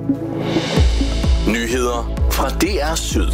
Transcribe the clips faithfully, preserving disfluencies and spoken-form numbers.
Nyheder fra D R Syd.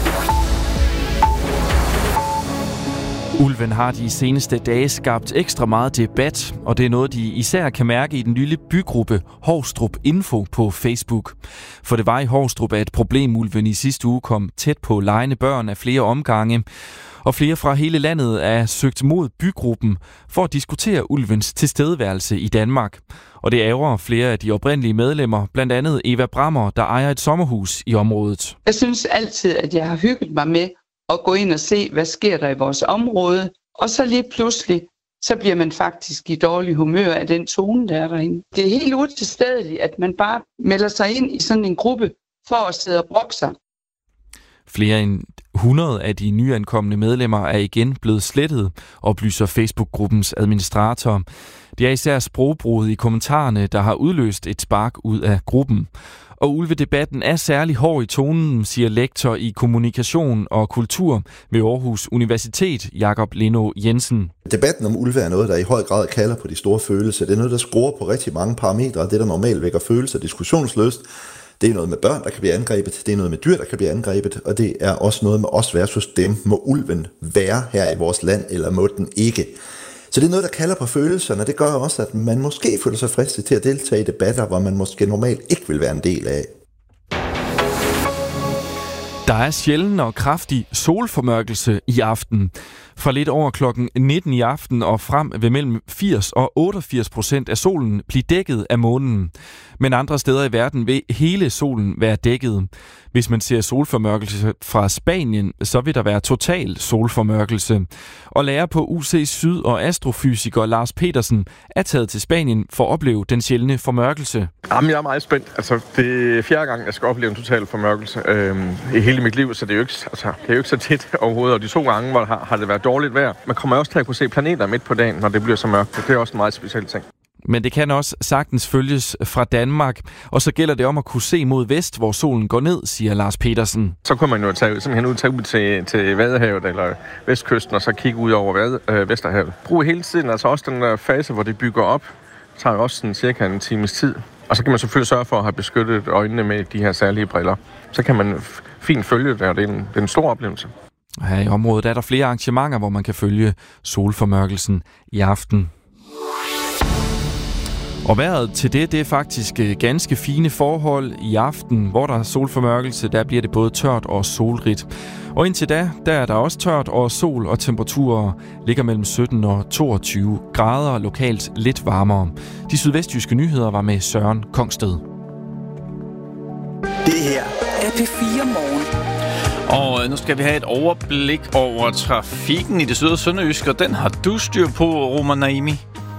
Ulven har de seneste dage skabt ekstra meget debat, og det er noget, de især kan mærke i den lille bygruppe Hovstrup Info på Facebook. For det var i Hovstrup, at problemulven i sidste uge kom tæt på legende børn af flere omgange. Og flere fra hele landet er søgt mod bygruppen for at diskutere ulvens tilstedeværelse i Danmark. Og det ærger flere af de oprindelige medlemmer, blandt andet Eva Brammer, der ejer et sommerhus i området. Jeg synes altid, at jeg har hygget mig med at gå ind og se, hvad sker der i vores område. Og så lige pludselig, så bliver man faktisk i dårlig humør af den tone, der er derinde. Det er helt utilstedeligt, at man bare melder sig ind i sådan en gruppe for at sidde og brokke sig. Flere end hundrede af de nyankomne medlemmer er igen blevet slettet, oplyser Facebook-gruppens administrator. Det er især sprogbruget i kommentarerne, der har udløst et spark ud af gruppen. Og ulvedebatten er særlig hård i tonen, siger lektor i kommunikation og kultur ved Aarhus Universitet, Jakob Leno Jensen. Debatten om ulve er noget, der i høj grad kalder på de store følelser. Det er noget, der skruer på rigtig mange parametre, det der normalt vækker følelser diskussionsløst. Det er noget med børn, der kan blive angrebet, det er noget med dyr, der kan blive angrebet, og det er også noget med os versus dem. Må ulven være her i vores land, eller må den ikke? Så det er noget, der kalder på følelserne, og det gør også, at man måske føler sig fristet til at deltage i debatter, hvor man måske normalt ikke vil være en del af. Der er sjælden og kraftig solformørkelse i aften. Fra lidt over klokken nitten i aften og frem vil mellem firs og otteogfirs procent af solen blive dækket af månen. Men andre steder i verden vil hele solen være dækket. Hvis man ser solformørkelse fra Spanien, så vil der være total solformørkelse. Og lærer på U C Syd og astrofysiker Lars Petersen er taget til Spanien for at opleve den sjældne formørkelse. Jamen, jeg er meget spændt. Altså, det er fjerde gang, jeg skal opleve en total formørkelse øhm, i hele mit liv, så det er jo ikke, altså, det er jo ikke så tit overhovedet. Og de to gange, hvor har, har det været dårligt vejr. Man kommer også til at kunne se planeter midt på dagen, når det bliver så mørkt. Det er også en meget speciel ting. Men det kan også sagtens følges fra Danmark, og så gælder det om at kunne se mod vest, hvor solen går ned, siger Lars Petersen. Så kunne man jo tage, simpelthen ud, tage ud til, til Vadehavet eller Vestkysten, og så kigge ud over Vade, øh, Vesterhavet. Brug hele tiden, altså også den der fase, hvor det bygger op, tager også sådan cirka en times tid. Og så kan man selvfølgelig sørge for at have beskyttet øjnene med de her særlige briller. Så kan man f- fint følge det, og det er en, det er en stor oplevelse. Her i området er der flere arrangementer, hvor man kan følge solformørkelsen i aften. Og vejret til det, det er faktisk ganske fine forhold i aften. Hvor der er solformørkelse, der bliver det både tørt og solrigt. Og indtil da, der er der også tørt og sol, og temperaturer ligger mellem sytten og toogtyve grader, lokalt lidt varmere. De sydvestjyske nyheder var med Søren Kongsted. Det her er P fire Morgen. Og nu skal vi have et overblik over trafikken i det syd- og sønderjyske, og den har du styr på, Roman Naimi.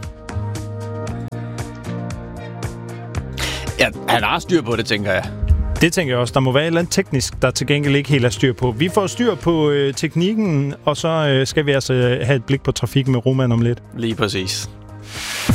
Ja, han har styr på det, tænker jeg. Det tænker jeg også. Der må være et eller andet teknisk, der til gengæld ikke helt er styr på. Vi får styr på øh, teknikken, og så øh, skal vi altså have et blik på trafikken med Roman om lidt. Lige præcis.